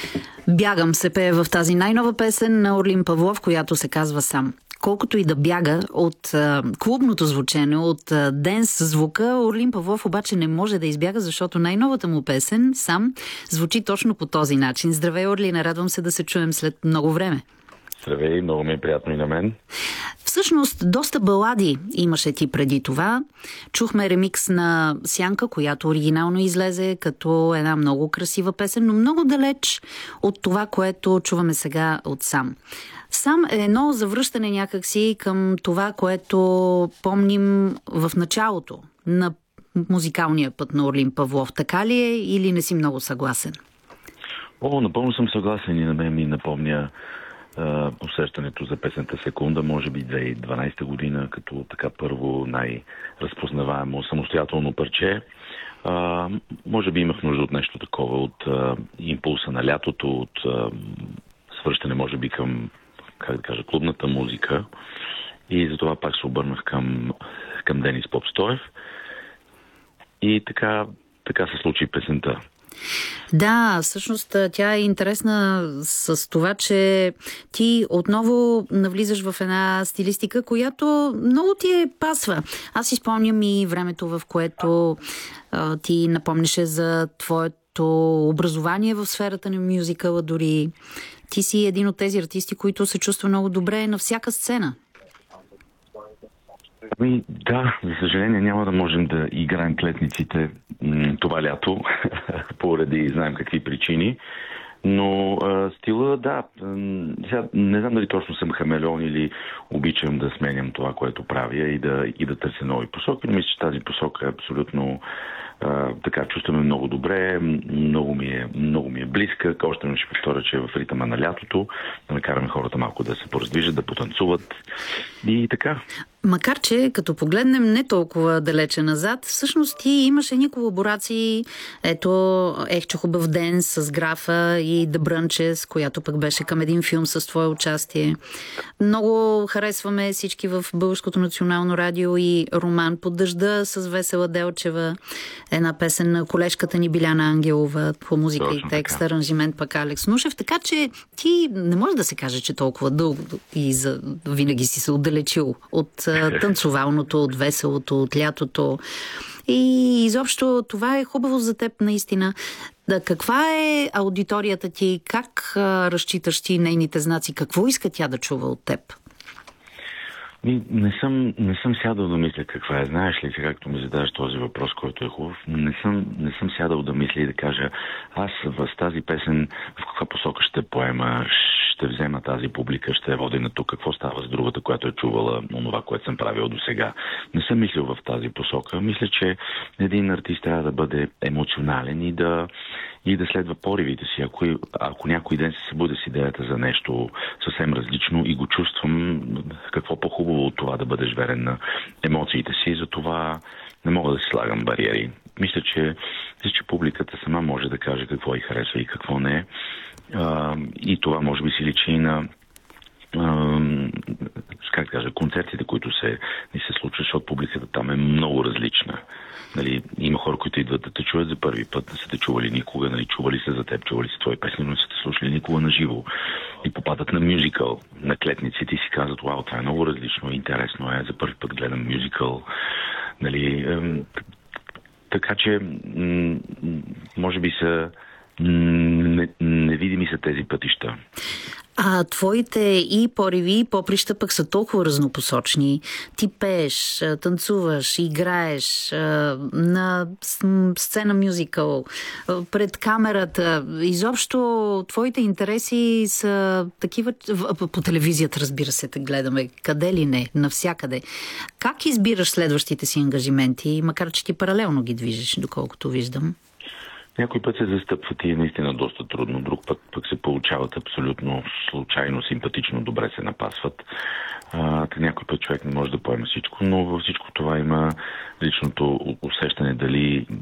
Бягам се пее в тази най-нова песен на Орлин Павлов, която се казва Сам. Колкото и да бяга от клубното звучене, от денс звука, Орлин Павлов обаче не може да избяга, защото най-новата му песен Сам звучи точно по този начин. Здравей, Орлин, радвам се да се чуем след много време. Здравей, много ми е приятно и на мен. Всъщност, доста балади имаше ти преди това. Чухме ремикс на Сянка, която оригинално излезе като една много красива песен, но много далеч от това, което чуваме сега от Сам. Сам е едно завръщане някакси към това, което помним в началото на музикалния път на Орлин Павлов. Така ли е или не си много съгласен? Напълно съм съгласен и на мен ми напомня усещането за песента Секунда, може би 2012 година, като така първо най-разпознаваемо самостоятелно парче. Може би имах нужда от нещо такова, от импулса на лятото, от свръщане може би към, как да кажа, клубната музика. И затова пак се обърнах към Денис Попстоев. И така се случи песента. Да, всъщност тя е интересна с това, че ти отново навлизаш в една стилистика, която много ти пасва. Аз си спомням и времето, в което ти напомняше за твоето образование в сферата на мюзикъла дори. Ти си един от тези артисти, които се чувства много добре на всяка сцена. Да, за съжаление няма да можем да играем клетниците това лято, поради знаем какви причини, но стила, да, сега не знам дали точно съм хамелеон или обичам да сменям това, което правя и да търся нови посоки, но мисля, че тази посока е абсолютно така, чувстваме много добре, много ми е близка. Още ще повторя, че е в ритъма на лятото, да накараме хората малко да се пораздвижат, да потанцуват и така. Макар че, като погледнем не толкова далече назад, всъщност ти имаш едни колаборации. Ето, Чу хубав ден с Графа и The Brunches, която пък беше към един филм с твое участие. Много харесваме всички в Българското национално радио и Роман под дъжда с Весела Делчева. Една песен на колежката ни Биляна Ангелова по музика и текст, аранжимент пък Алекс Нушев. Така че ти не може да се каже, че толкова дълго и винаги си се отдалечил от танцовалното, от веселото, от лятото. И изобщо това е хубаво за теб наистина. Каква е аудиторията ти? Как разчиташ ти нейните знаци? Какво иска тя да чува от теб? Не съм сядал да мисля каква е. Знаеш ли, сега както ми задаваш този въпрос, който е хубав, не съм сядал да мисля и да кажа аз в тази песен в каква посока ще поема, ще взема тази публика, ще я водя на тук, какво става с другата, която е чувала онова, което съм правил до сега. Не съм мислил в тази посока. Мисля, че един артист трябва да бъде емоционален и да следва поривите си. Ако някой ден се събуди с идеята за нещо съвсем различно и го чувствам, какво по-хубаво от това да бъдеш верен на емоциите си, затова не мога да си слагам бариери. Мисля, че публиката сама може да каже какво й харесва и какво не. И това може би си личи на концертите, които ни се случват, защото публиката там е много различна. Нали, има хора, които идват да те чуят за първи път, не са те чували никога, нали, чували се за теб, чували се твои песни, но не са те слушали никога на живо. И попадат на мюзикъл, на клетниците и си казват, вау, това е много различно, интересно е, за първи път гледам мюзикъл. Нали, така че, може би невидими са тези пътища. А твоите и пориви, и поприща пък са толкова разнопосочни. Ти пееш, танцуваш, играеш на сцена мюзикъл, пред камерата. Изобщо твоите интереси са такива... По телевизията, разбира се, те гледаме. Къде ли не? Навсякъде. Как избираш следващите си ангажименти, макар че ти паралелно ги движиш, доколкото виждам? Някой път се застъпват и е наистина доста трудно, друг пък се получават абсолютно случайно, симпатично, добре се напасват. Някой път човек не може да поема всичко, но във всичко това има личното усещане дали